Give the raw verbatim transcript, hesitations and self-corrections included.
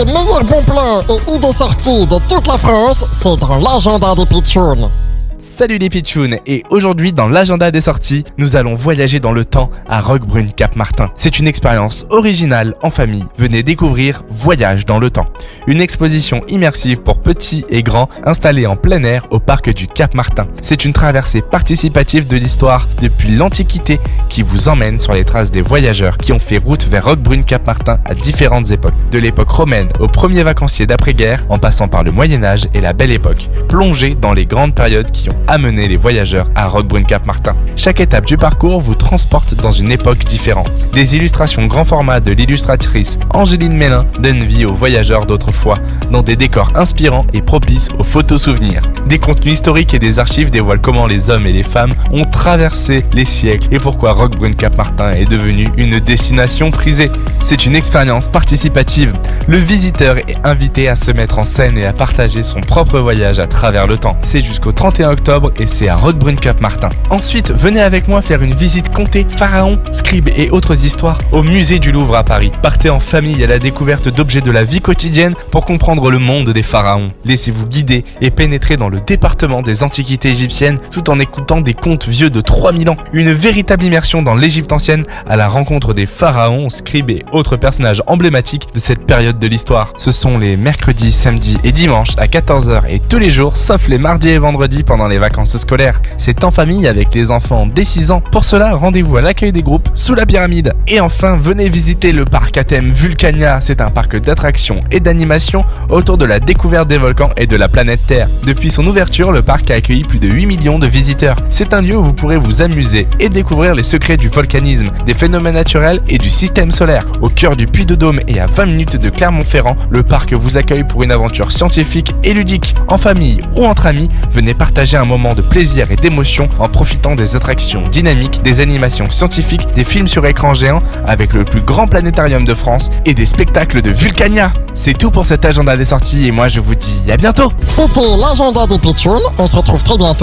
Les meilleurs bons plans et idées sorties de toute la France, c'est dans l'agenda des pitchouns. Salut les pitchouns, et aujourd'hui dans l'agenda des sorties, nous allons voyager dans le temps à Roquebrune Cap Martin. C'est une expérience originale en famille. Venez découvrir Voyage dans le temps, une exposition immersive pour petits et grands installée en plein air au parc du Cap Martin. C'est une traversée participative de l'histoire depuis l'Antiquité qui vous emmène sur les traces des voyageurs qui ont fait route vers Roquebrune Cap Martin à différentes époques. De l'époque romaine aux premiers vacanciers d'après-guerre, en passant par le Moyen-Âge et la Belle Époque. Plongez dans les grandes périodes qui ont amener les voyageurs à Roquebrune Cap Martin. Chaque étape du parcours vous transporte dans une époque différente. Des illustrations grand format de l'illustratrice Angéline Mélin donnent vie aux voyageurs d'autrefois, dans des décors inspirants et propices aux photos souvenirs. Des contenus historiques et des archives dévoilent comment les hommes et les femmes ont traversé les siècles et pourquoi Roquebrune Cap Martin est devenue une destination prisée. C'est une expérience participative. Le visiteur est invité à se mettre en scène et à partager son propre voyage à travers le temps. C'est jusqu'au trente et un octobre et c'est à Roquebrune Cap Martin. Ensuite, venez avec moi faire une visite comptée pharaons, scribes et autres histoires au musée du Louvre à Paris. Partez en famille à la découverte d'objets de la vie quotidienne pour comprendre le monde des pharaons. Laissez-vous guider et pénétrer dans le département des antiquités égyptiennes tout en écoutant des contes vieux de trois mille ans. Une véritable immersion dans l'Égypte ancienne à la rencontre des pharaons, scribes et autres personnages emblématiques de cette période de l'histoire. Ce sont les mercredis, samedis et dimanches à quatorze heures et tous les jours sauf les mardis et vendredis pendant les vacances scolaires. C'est en famille avec les enfants dès six ans. Pour cela, rendez-vous à l'accueil des groupes sous la pyramide. Et enfin, venez visiter le parc à thème Vulcania. C'est un parc d'attractions et d'animation autour de la découverte des volcans et de la planète Terre. Depuis son ouverture, le parc a accueilli plus de huit millions de visiteurs. C'est un lieu où vous pourrez vous amuser et découvrir les secrets du volcanisme, des phénomènes naturels et du système solaire. Au cœur du Puy-de-Dôme et à vingt minutes de Clermont-Ferrand, le parc vous accueille pour une aventure scientifique et ludique. En famille ou entre amis, venez partager un moment de plaisir et d'émotion en profitant des attractions dynamiques, des animations scientifiques, des films sur écran géant avec le plus grand planétarium de France et des spectacles de Vulcania. C'est tout pour cet agenda des sorties et moi je vous dis à bientôt. C'était l'agenda des pitchouns. On se retrouve très bientôt